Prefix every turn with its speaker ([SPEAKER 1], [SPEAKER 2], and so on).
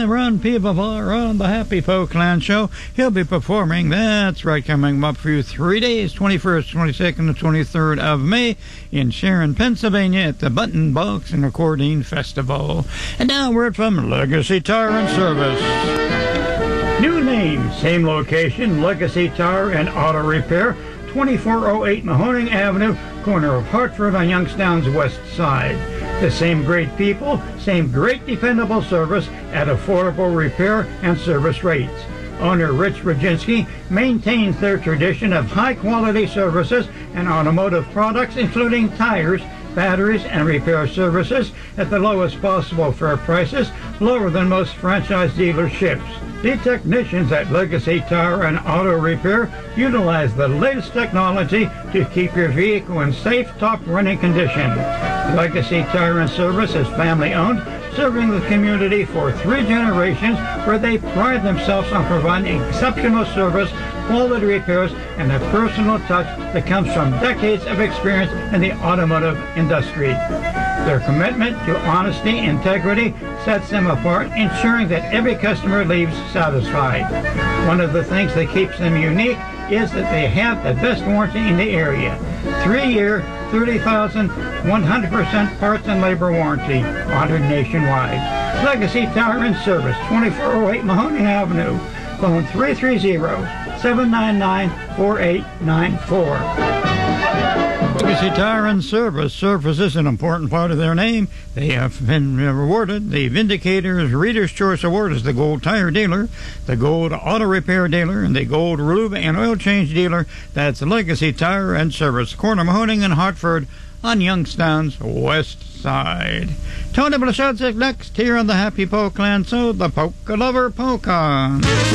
[SPEAKER 1] Ron Pivovar on the Happy Folkland Show. He'll be performing, that's right, coming up for you 3 days, 21st, 22nd, and 23rd of May in Sharon, Pennsylvania at the Button Box and Recording Festival. And now we're from Legacy Tire and Service. New name, same location, Legacy Tire and Auto Repair, 2408 Mahoning Avenue, corner of Hartford on Youngstown's west side. The same great people, same great dependable service at affordable repair and service rates. Owner Rich Roginski maintains their tradition of high-quality services and automotive products, including tires, batteries, and repair services at the lowest possible fair prices, lower than most franchise dealerships. The technicians at Legacy Tire and Auto Repair utilize the latest technology to keep your vehicle in safe, top-running condition. Legacy Tire and Service is family-owned, serving the community for 3 generations, where they pride themselves on providing exceptional service, quality repairs, and a personal touch that comes from decades of experience in the automotive industry. Their commitment to honesty and integrity sets them apart, ensuring that every customer leaves satisfied. One of the things that keeps them unique is that they have the best warranty in the area. 3-year, 30,000, 100% parts and labor warranty, honored nationwide. Legacy Tire and Service, 2408 Mahoning Avenue. Phone 330-799-4894. Legacy Tire and Service. Service is an important part of their name. They have been awarded the Vindicators Reader's Choice Award as the Gold Tire Dealer, the Gold Auto Repair Dealer, and the Gold Lube and Oil Change Dealer. That's Legacy Tire and Service, corner Mahoning and Hartford on Youngstown's west side. Tony Blashodzic next here on the Happy Folkland Show, the Polka Lover Polka.